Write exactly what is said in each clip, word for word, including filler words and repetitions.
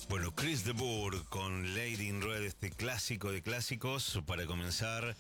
Bueno, Chris de Burgh con Lady in Red, este clásico de clásicos, para comenzar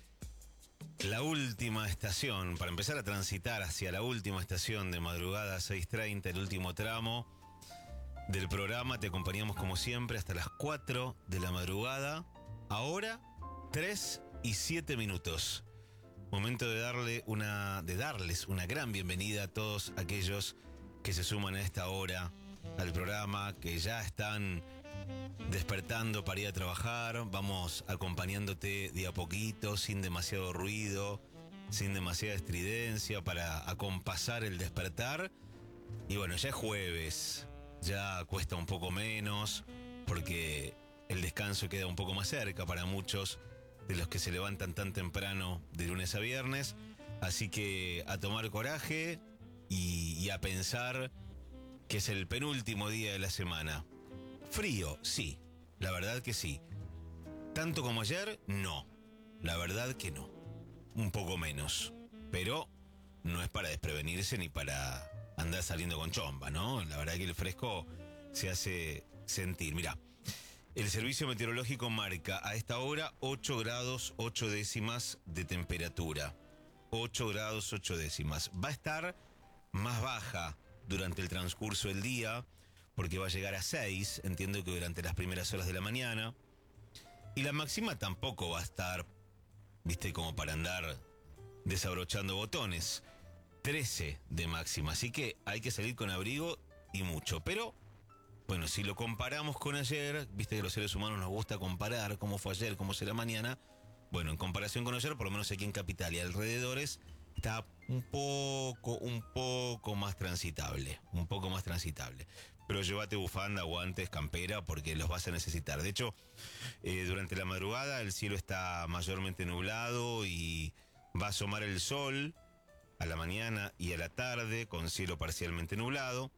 la última estación, para empezar a transitar hacia la última estación de madrugada seis treinta, el último tramo del programa. Te acompañamos como siempre hasta las cuatro de la madrugada. Ahora, tres y siete minutos. Momento de darle una, de darles una gran bienvenida a todos aquellos que se suman a esta hora al programa, que ya están despertando para ir a trabajar. Vamos acompañándote de a poquito, sin demasiado ruido, sin demasiada estridencia, para acompasar el despertar. Y bueno, ya es jueves, ya cuesta un poco menos, porque el descanso queda un poco más cerca para muchos de los que se levantan tan temprano de lunes a viernes. Así que a tomar coraje y, y a pensar que es el penúltimo día de la semana. Frío, sí, la verdad que sí. ¿Tanto como ayer? No, la verdad que no. Un poco menos, pero no es para desprevenirse ni para andar saliendo con chomba, ¿no? La verdad que el fresco se hace sentir. Mirá, el servicio meteorológico marca a esta hora ocho grados ocho décimas de temperatura. ocho grados ocho décimas. Va a estar más baja durante el transcurso del día, porque va a llegar a seis, entiendo que durante las primeras horas de la mañana. Y la máxima tampoco va a estar, viste, como para andar desabrochando botones. trece de máxima, así que hay que salir con abrigo y mucho. Pero, bueno, si lo comparamos con ayer, viste que los seres humanos nos gusta comparar cómo fue ayer, cómo será mañana. Bueno, en comparación con ayer, por lo menos aquí en Capital y alrededores, está un poco, un poco más transitable, un poco más transitable. Pero llévate bufanda, guantes, campera, porque los vas a necesitar. De hecho, eh, durante la madrugada el cielo está mayormente nublado y va a asomar el sol a la mañana y a la tarde con cielo parcialmente nublado.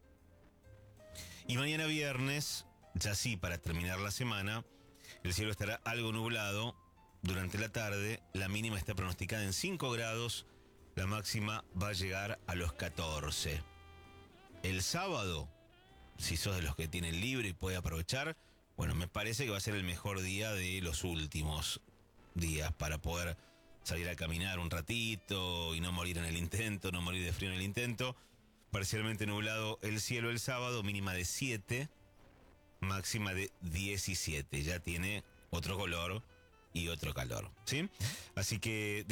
Y mañana viernes, ya sí, para terminar la semana, el cielo estará algo nublado durante la tarde. La mínima está pronosticada en cinco grados, la máxima va a llegar a los catorce. El sábado, si sos de los que tienen libre y puede aprovechar, bueno, me parece que va a ser el mejor día de los últimos días para poder salir a caminar un ratito y no morir en el intento, no morir de frío en el intento. Parcialmente nublado el cielo el sábado, mínima de siete, máxima de diecisiete. Ya tiene otro color y otro calor, ¿sí? Así que